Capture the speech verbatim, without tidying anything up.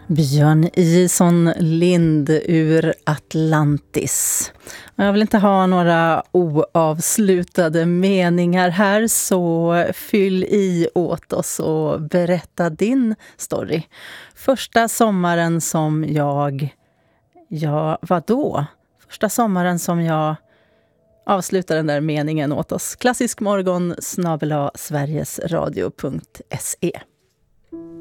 Björn Ison Lind ur Atlantis. Jag vill inte ha några oavslutade meningar här, så fyll i åt oss och berätta din story. Första sommaren som jag... Ja, vadå? Första sommaren som jag avslutar den där meningen åt oss. Klassisk morgon snabel-a sverigesradio punkt se.